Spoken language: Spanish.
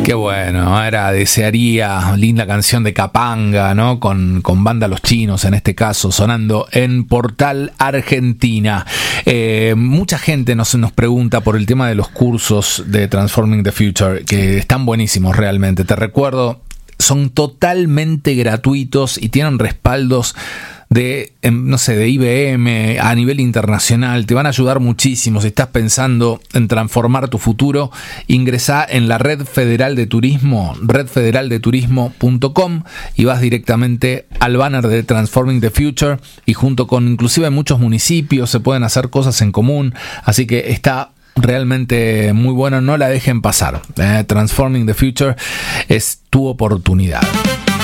Qué bueno, era Desearía, linda canción de Capanga, ¿no? Con banda Los Chinos, en este caso, sonando en Portal Argentina. Mucha gente nos pregunta por el tema de los cursos de Transforming the Future, que están buenísimos realmente. Te recuerdo, son totalmente gratuitos y tienen respaldos de IBM a nivel internacional. Te van a ayudar muchísimo. Si estás pensando en transformar tu futuro, ingresá en la Red Federal de Turismo, redfederaldeturismo.com, y vas directamente al banner de Transforming the Future, y junto con inclusive muchos municipios se pueden hacer cosas en común, así que está realmente muy bueno, no la dejen pasar. Transforming the Future es tu oportunidad.